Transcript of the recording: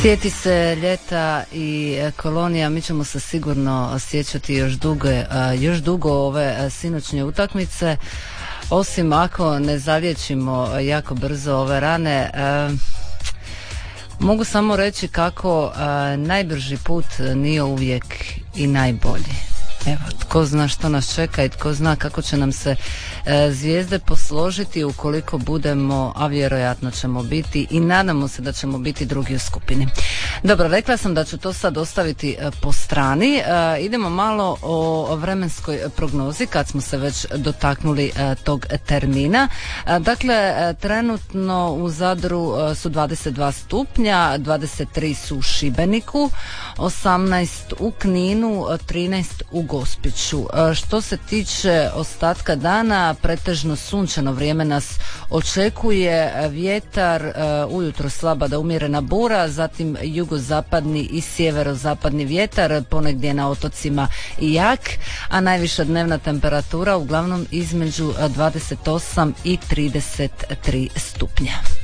Sjeti se ljeta i kolonija, mi ćemo se sigurno sjećati još dugo ove sinoćnje utakmice, osim ako ne zaliječimo jako brzo ove rane. Mogu samo reći kako najbrži put nije uvijek i najbolji. Evo, tko zna što nas čeka i tko zna kako će nam se zvijezde posložiti ukoliko budemo, a vjerojatno ćemo biti i nadamo se da ćemo biti drugi u skupini. Dobro, rekla sam da ću to sad ostaviti po strani. Idemo malo o vremenskoj prognozi kad smo se već dotaknuli tog termina. Dakle, trenutno u Zadru su 22 stupnja, 23 su u Šibeniku, 18 u Kninu, 13 u Gospiću. Što se tiče ostatka dana, pretežno sunčano vrijeme nas očekuje, vjetar ujutro slaba do umjerena bura, zatim jugozapadni i sjeverozapadni vjetar, ponegdje na otocima i jak, a najviša dnevna temperatura uglavnom između 28 i 33 stupnja.